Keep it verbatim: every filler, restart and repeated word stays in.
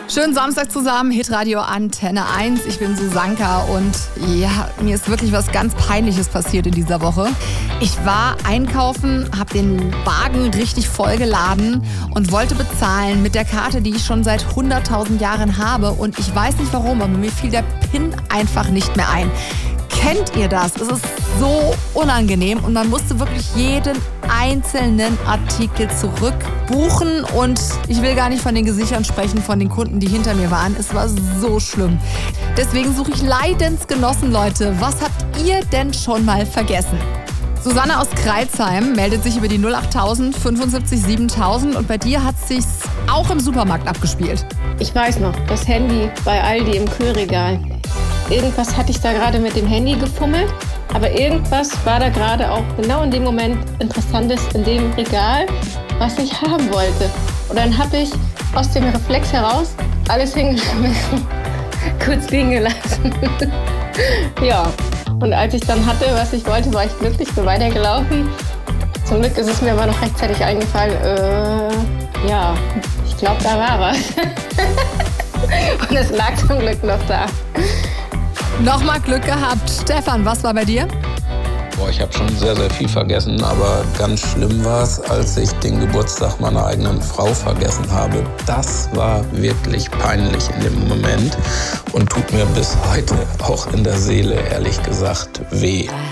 Schönen Samstag zusammen, Hitradio Antenne eins. Ich bin Susanka und ja, mir ist wirklich was ganz Peinliches passiert in dieser Woche. Ich war einkaufen, habe den Wagen richtig vollgeladen und wollte bezahlen mit der Karte, die ich schon seit hunderttausend Jahren habe. Und ich weiß nicht warum, aber mir fiel der PIN einfach nicht mehr ein. Kennt ihr das? Es ist so unangenehm und man musste wirklich jeden einzelnen Artikel zurückbuchen und ich will gar nicht von den Gesichtern sprechen, von den Kunden, die hinter mir waren. Es war so schlimm. Deswegen suche ich Leidensgenossen, Leute. Was habt ihr denn schon mal vergessen? Susanne aus Kreilsheim meldet sich über die null acht tausend fünfundsiebzig siebentausend und bei dir hat es sich auch im Supermarkt abgespielt. Ich weiß noch, das Handy bei Aldi im Kühlregal. Irgendwas hatte ich da gerade mit dem Handy gefummelt, aber irgendwas war da gerade auch genau in dem Moment Interessantes in dem Regal, was ich haben wollte. Und dann habe ich aus dem Reflex heraus alles hingeschmissen, kurz liegen gelassen. Ja, und als ich dann hatte, was ich wollte, war ich glücklich, bin weitergelaufen. Zum Glück ist es mir aber noch rechtzeitig eingefallen, äh, ja, ich glaube, da war was. Und es lag zum Glück noch da. Nochmal Glück gehabt. Stefan, was war bei dir? Boah, ich habe schon sehr, sehr viel vergessen, aber ganz schlimm war es, als ich den Geburtstag meiner eigenen Frau vergessen habe. Das war wirklich peinlich in dem Moment und tut mir bis heute auch in der Seele, ehrlich gesagt, weh.